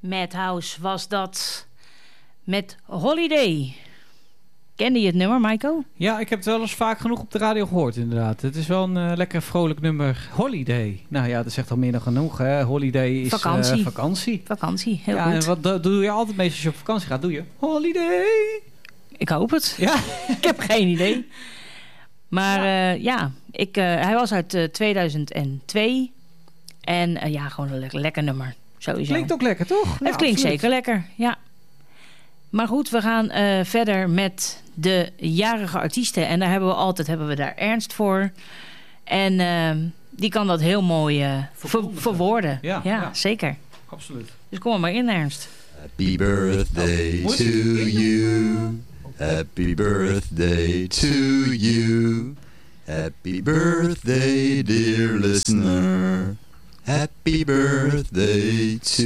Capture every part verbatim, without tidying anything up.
Madhouse was dat met Holiday. Kende je het nummer, Maiko? Ja, ik heb het wel eens vaak genoeg op de radio gehoord, inderdaad. Het is wel een uh, lekker vrolijk nummer. Holiday. Nou ja, dat is echt al meer dan genoeg. Hè? Holiday is vakantie. Uh, vakantie. Vakantie, heel ja, goed. En wat do- doe je altijd meestal als je op vakantie gaat? Doe je Holiday. Ik hoop het. Ja. Ik heb geen idee. Maar ja, uh, ja ik, uh, hij was uit uh, tweeduizend twee. En uh, ja, gewoon een le- lekker nummer. Sowieso. Klinkt ook lekker, toch? Het ja, klinkt absoluut. zeker lekker, ja. Maar goed, we gaan uh, verder met de jarige artiesten. En daar hebben we altijd hebben we daar Ernst voor. En uh, die kan dat heel mooi uh, ver- verwoorden. Ja, ja, ja, zeker. Absoluut. Dus kom maar in, Ernst. Happy birthday oh, to you. Happy birthday to you. Happy birthday, dear listener. Happy birthday to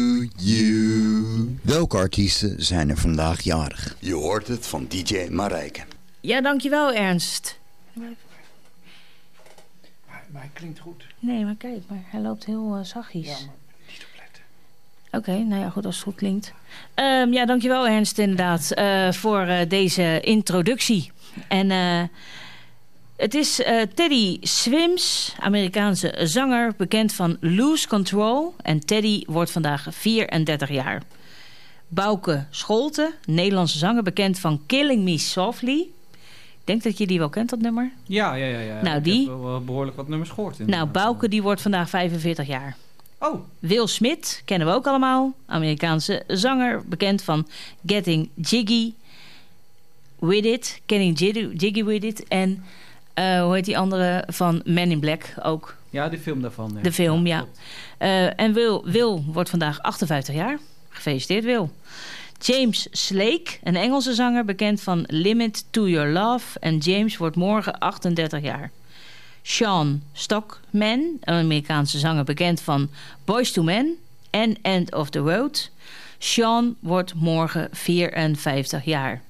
you. Welke artiesten zijn er vandaag jarig? Je hoort het van D J Marijke. Ja, dankjewel, Ernst. Maar, maar hij klinkt goed. Nee, maar kijk, maar hij loopt heel uh, zachtjes. Ja, maar niet opletten. Oké, okay, nou ja, goed, als het goed klinkt. Um, ja, dankjewel, Ernst, inderdaad, uh, voor uh, deze introductie. En uh, het is uh, Teddy Swims, Amerikaanse zanger, bekend van Lose Control. En Teddy wordt vandaag vierendertig jaar. Bouke Scholte, Nederlandse zanger, bekend van Killing Me Softly. Ik denk dat je die wel kent, dat nummer. Ja, ja, ja. ja. Nou, ik die... heb wel behoorlijk wat nummers gehoord. Nou, Bouke die wordt vandaag vijfenveertig jaar. Oh. Will Smith, kennen we ook allemaal. Amerikaanse zanger, bekend van Getting Jiggy With It. Getting Jiggy, jiggy With It. En uh, hoe heet die andere van Men in Black ook. Ja, de film daarvan. Ja. De film, ja. ja. Uh, en Will, Will wordt vandaag achtenvijftig jaar. Gefeliciteerd, Will. James Slake, een Engelse zanger, bekend van Limit to Your Love. En James wordt morgen achtendertig jaar. Sean Stockman, een Amerikaanse zanger, bekend van Boyz two Men en End of the Road. Sean wordt morgen vierenvijftig jaar.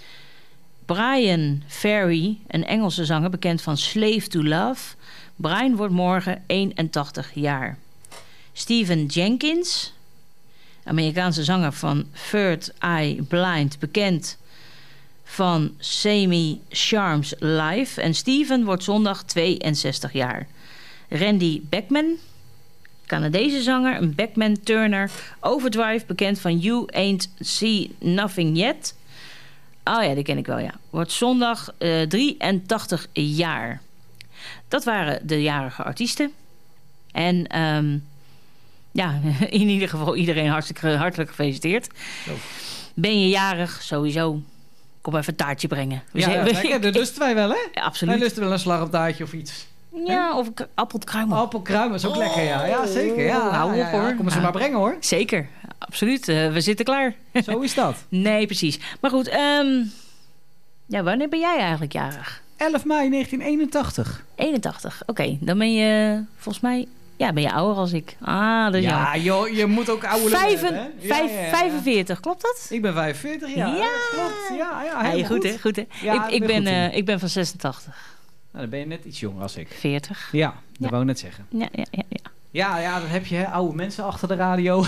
Brian Ferry, een Engelse zanger, bekend van Slave to Love. Brian wordt morgen eenentachtig jaar. Stephen Jenkins, Amerikaanse zanger van Third Eye Blind, bekend van Semi Charms Live. En Steven wordt zondag tweeënzestig jaar. Randy Bachman, Canadese zanger, een Bachman-Turner. Overdrive, bekend van You Ain't See Nothing Yet. Oh ja, die ken ik wel, ja. Wordt zondag uh, drieëntachtig jaar. Dat waren de jarige artiesten. En um, ja, in ieder geval iedereen hartelijk, hartelijk gefeliciteerd. Oh. Ben je jarig, sowieso. Kom even een taartje brengen. We ja, zijn, ja we, dat lusten wij wel, hè? Ja, absoluut. Wij lusten wel een slagoptaartje of iets. Ja, He? of appelkruimel. Appelkruimel is ook oh. lekker, ja. Ja, zeker. Ja, hou op, ja, ja, hoor. Kom ze ja. maar brengen, hoor. Zeker, absoluut. Uh, we zitten klaar. Zo is dat. Nee, precies. Maar goed, um, ja, wanneer ben jij eigenlijk jarig? elf mei negentien eenentachtig. eenentachtig, oké. Okay. Dan ben je volgens mij... Ja, ben je ouder als ik. Ah, dat is ja, joh, je moet ook ouder Vijven, hebben, hè? Vijf, ja, ja, ja. vijfenveertig, klopt dat? Ik ben vijfenveertig, ja. Ja. Klopt, ja, ja. Hey, goed, hè? Goed, hè? Ja, ik, ik, ben, ben uh, ik ben van zesentachtig. Nou, dan ben je net iets jonger als ik. veertig. Ja, dat ja. wou ik net zeggen. Ja, ja, ja. ja. Ja, ja, dan heb je hè, oude mensen achter de radio.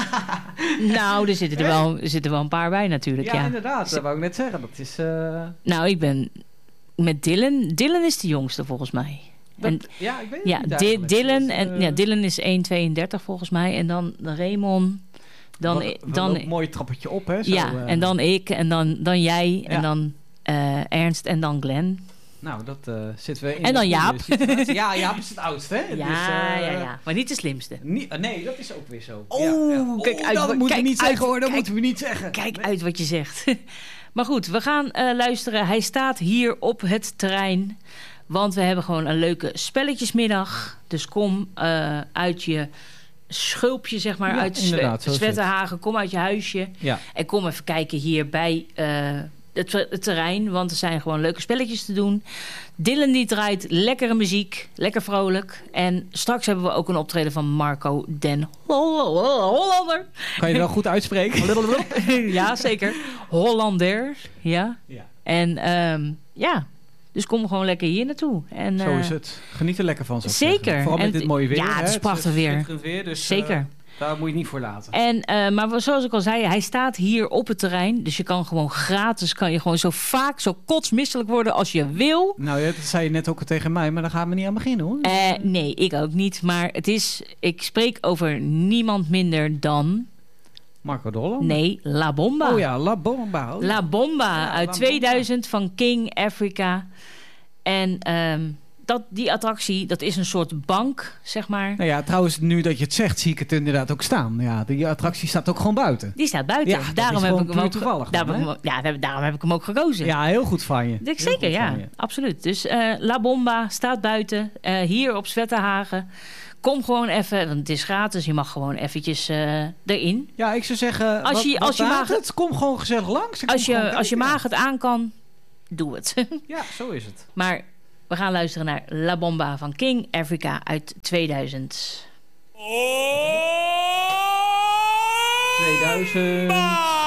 Nou, er zitten er, wel, er zitten wel een paar bij natuurlijk, ja. Ja, inderdaad. Dat wou ik net zeggen. Dat is... Uh... Nou, ik ben met Dylan. Dylan is de jongste volgens mij. Dat, en, ja, ik weet het ja, niet D- Dylan, dus, uh... en, ja, Dylan is één tweeëndertig volgens mij. En dan Raymond. Dan, Wat, dan, een mooi trappetje op, hè? Zo, ja, uh... en dan ik. En dan, dan jij. Ja. En dan uh, Ernst. En dan Glenn. Nou, dat uh, zitten we in. En dan Jaap. Ja, Jaap is het oudste, hè? Ja, dus, uh, ja, ja. Maar niet de slimste. Nie, nee, dat is ook weer zo. Oh, ja, ja. kijk oh, uit. Dat moeten we niet uit, zeggen, hoor. Dat kijk, moeten we niet zeggen. Kijk nee. uit wat je zegt. Maar goed, we gaan uh, luisteren. Hij staat hier op het terrein. Want we hebben gewoon een leuke spelletjesmiddag. Dus kom uh, uit je schulpje, zeg maar. Ja, uit Zwettenhagen. Kom uit je huisje. Ja. En kom even kijken hier bij uh, het, het terrein. Want er zijn gewoon leuke spelletjes te doen. Dylan die draait lekkere muziek. Lekker vrolijk. En straks hebben we ook een optreden van Marco den Hollander. Kan je wel goed uitspreken? Ja, zeker. Hollander. Ja. Ja. En um, ja... Dus kom gewoon lekker hier naartoe. En, Zo uh, is het. Geniet er lekker van. Zo zeker. Vooral met en dit mooie weer. Ja, het is prachtig weer. weer dus, zeker. Uh, Daar moet je niet voor laten. En, uh, maar zoals ik al zei, hij staat hier op het terrein. Dus je kan gewoon gratis, kan je gewoon zo vaak, zo kotsmisselijk worden als je wil. Nou, ja, dat zei je net ook tegen mij, maar daar gaan we niet aan beginnen, hoor. Uh, nee, ik ook niet. Maar het is, ik spreek over niemand minder dan... Marco Dollo? Nee, La Bomba. Oh ja, La Bomba. Oh ja. La Bomba ja, uit La tweeduizend Bomba. Van King Africa. En um, dat, die attractie, dat is een soort bank, zeg maar. Nou ja, trouwens, nu dat je het zegt, zie ik het inderdaad ook staan. Ja, die attractie staat ook gewoon buiten. Die staat buiten. Ja, daarom heb ik hem ook toevallig. Daar dan, heb ik, ja, daarom heb ik hem ook gekozen. Ja, heel goed van je. Ik, zeker, ja. Absoluut. Dus uh, La Bomba staat buiten. Uh, hier op Zwettenhagen. Kom gewoon even, want het is gratis. Je mag gewoon eventjes uh, erin. Ja, ik zou zeggen, als je, wat, als wat je maag het, kom gewoon gezellig langs. Als je, als je maag het aan kan, doe het. Ja, zo is het. Maar we gaan luisteren naar La Bomba van King Africa uit tweeduizend. tweeduizend